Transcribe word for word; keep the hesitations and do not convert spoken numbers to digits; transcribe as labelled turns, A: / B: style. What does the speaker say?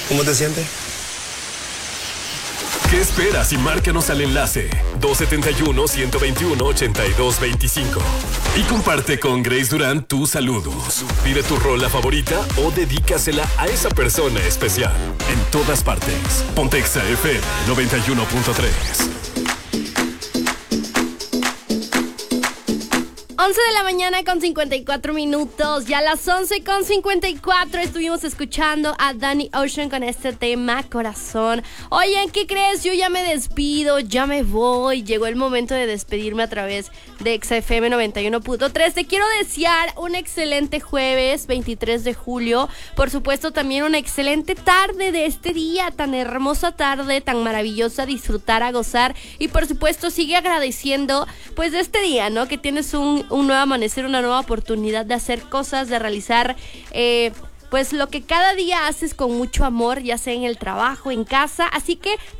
A: ¿Cómo te sientes?
B: ¿Qué esperas y márcanos al enlace dos siete uno, uno dos uno, ocho dos dos cinco y comparte con Grace Durán tus saludos. Pide tu rola favorita o dedícasela a esa persona especial. En todas partes. Pontexa F M noventa y uno punto tres.
C: once de la mañana con cincuenta y cuatro minutos. Ya a las once con cincuenta y cuatro estuvimos escuchando a Danny Ocean con este tema, Corazón. Oye, ¿qué crees? Yo ya me despido, ya me voy. Llegó el momento de despedirme a través de Exa F M noventa y uno punto tres. Te quiero desear un excelente jueves veintitrés de julio. Por supuesto, también una excelente tarde de este día, tan hermosa tarde, tan maravillosa, a disfrutar, a gozar. Y por supuesto, sigue agradeciendo pues de este día, ¿no? Que tienes un un nuevo amanecer, una nueva oportunidad de hacer cosas, de realizar eh, pues lo que cada día haces con mucho amor, ya sea en el trabajo, en casa, así que